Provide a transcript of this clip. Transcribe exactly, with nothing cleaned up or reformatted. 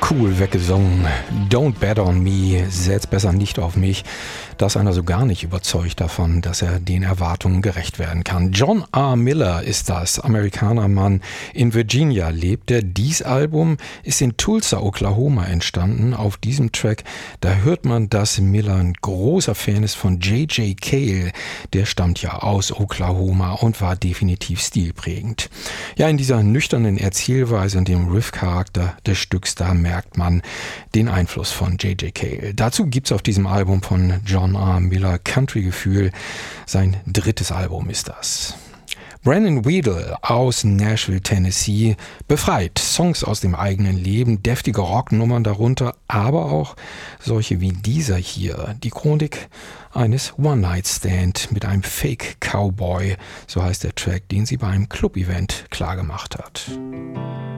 cool weggesungen. Don't bet on me, setz besser nicht auf mich. Da ist einer so gar nicht überzeugt davon, dass er den Erwartungen gerecht werden kann. John R. Miller ist das, Amerikanermann. In Virginia lebt er. Dies Album ist in Tulsa, Oklahoma entstanden. Auf diesem Track, da hört man, dass Miller ein großer Fan ist von J J Cale. Der stammt ja aus Oklahoma und war definitiv stilprägend. Ja, in dieser nüchternen Erzählweise und dem Riff-Charakter des Stücks, da merkt man den Einfluss von J J Cale. Dazu gibt's auf diesem Album von John R. Miller Country-Gefühl. Sein drittes Album ist das. Brandon Weedle aus Nashville, Tennessee, befreit. Songs aus dem eigenen Leben, deftige Rocknummern darunter, aber auch solche wie dieser hier. Die Chronik eines One-Night-Stand mit einem Fake-Cowboy, so heißt der Track, den sie bei einem Club-Event klargemacht hat.